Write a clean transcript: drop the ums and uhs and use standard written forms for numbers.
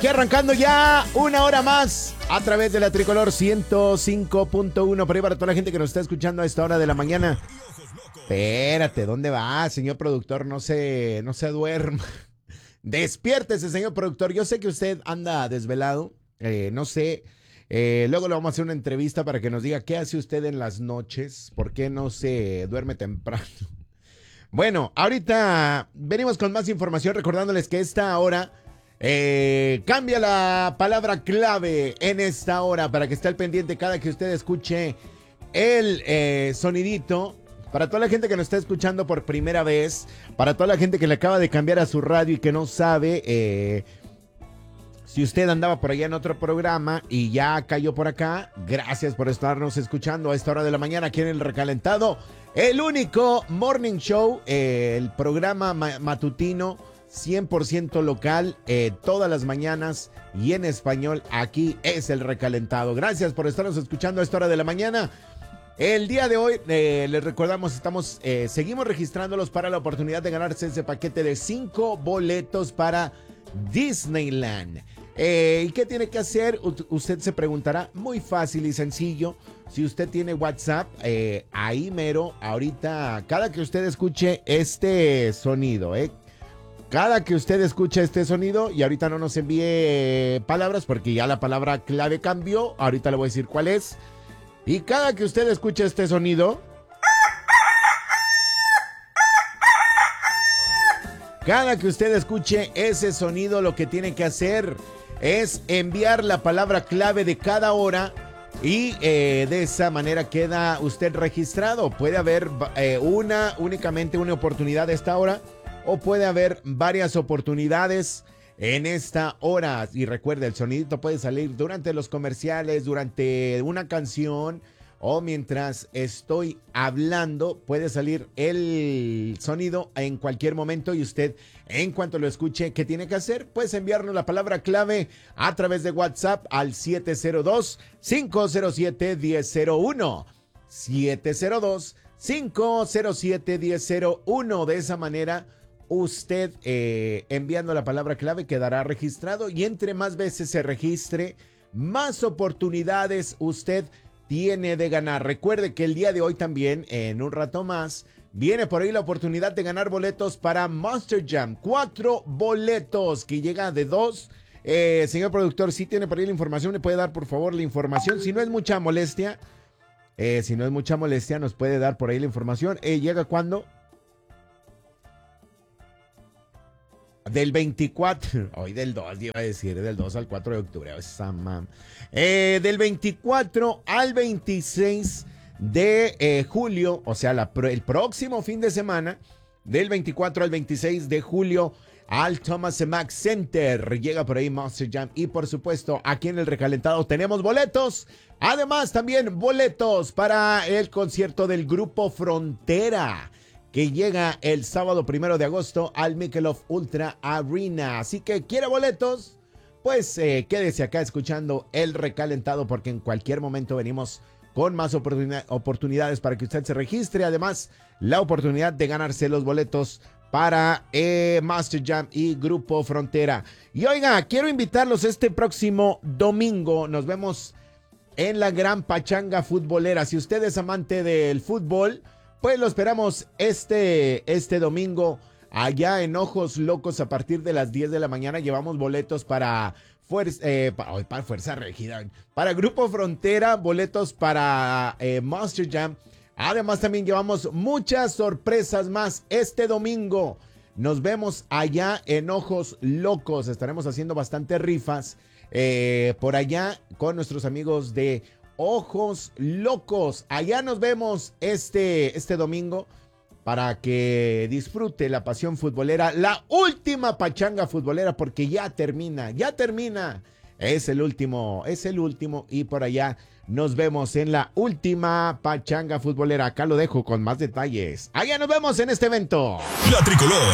Aquí arrancando ya una hora más a través de la Tricolor 105.1. Por ahí para toda la gente que nos está escuchando a esta hora de la mañana. Espérate, ¿dónde va, señor productor? No se duerma. Despiértese, señor productor. Yo sé que usted anda desvelado. No sé. Luego le vamos a hacer una entrevista para que nos diga qué hace usted en las noches. ¿Por qué no se duerme temprano? Bueno, ahorita venimos con más información recordándoles que esta hora cambia la palabra clave en esta hora para que esté al pendiente cada que usted escuche el sonidito. Para toda la gente que nos está escuchando por primera vez, para toda la gente que le acaba de cambiar a su radio y que no sabe si usted andaba por allá en otro programa y ya cayó por acá, gracias por estarnos escuchando a esta hora de la mañana aquí en El Recalentado. El único morning show, el programa matutino 100% local, todas las mañanas y en español. Aquí es El Recalentado. Gracias por estarnos escuchando a esta hora de la mañana. El día de hoy, les recordamos, seguimos registrándolos para la oportunidad de ganarse ese paquete de 5 boletos para Disneyland. ¿Y qué tiene que hacer? Usted se preguntará. Muy fácil y sencillo. Si usted tiene WhatsApp, ahí mero, ahorita, cada que usted escuche este sonido, cada que usted escuche este sonido, y ahorita no nos envíe palabras porque ya la palabra clave cambió, ahorita le voy a decir cuál es. Y cada que usted escuche este sonido, cada que usted escuche ese sonido, lo que tiene que hacer es enviar la palabra clave de cada hora y de esa manera queda usted registrado. Puede haber únicamente una oportunidad de esta hora o puede haber varias oportunidades en esta hora. Y recuerde, el sonidito puede salir durante los comerciales, durante una canción o mientras estoy hablando. Puede salir el sonido en cualquier momento y usted, en cuanto lo escuche, ¿qué tiene que hacer? Pues enviarnos la palabra clave a través de WhatsApp al 702-507-1001. 702-507-1001. De esa manera, usted enviando la palabra clave quedará registrado y entre más veces se registre, más oportunidades usted tiene de ganar. Recuerde que el día de hoy también, en un rato más, viene por ahí la oportunidad de ganar boletos para Monster Jam. 4 boletos que llega de 2. Señor productor, si tiene por ahí la información, ¿me puede dar por favor la información? Si no es mucha molestia, nos puede dar por ahí la información. ¿Llega cuándo? Del 24, hoy del 2, iba a decir, del 2 al 4 de octubre. Del 24 al 26 de julio, o sea, el próximo fin de semana, del 24 al 26 de julio, al Thomas Mack Center. Llega por ahí Monster Jam y por supuesto, aquí en El Recalentado tenemos boletos. Además, también boletos para el concierto del Grupo Frontera, que llega el sábado 1 de agosto al Michelob Ultra Arena. Así que, ¿quiere boletos? Pues quédese acá escuchando El Recalentado porque en cualquier momento venimos con más oportunidades para que usted se registre. Además, la oportunidad de ganarse los boletos para Monster Jam y Grupo Frontera. Y oiga, quiero invitarlos este próximo domingo. Nos vemos en la gran pachanga futbolera. Si usted es amante del fútbol, pues lo esperamos este domingo allá en Ojos Locos a partir de las 10 de la mañana. Llevamos boletos para Fuerza Régida, para Grupo Frontera, boletos para Monster Jam. Además también llevamos muchas sorpresas más este domingo. Nos vemos allá en Ojos Locos. Estaremos haciendo bastantes rifas por allá con nuestros amigos de Ojos Locos. Allá nos vemos este domingo para que disfrute la pasión futbolera, la última pachanga futbolera, porque ya termina. Es el último y por allá nos vemos en la última pachanga futbolera. Acá lo dejo con más detalles. Allá nos vemos en este evento. La Tricolor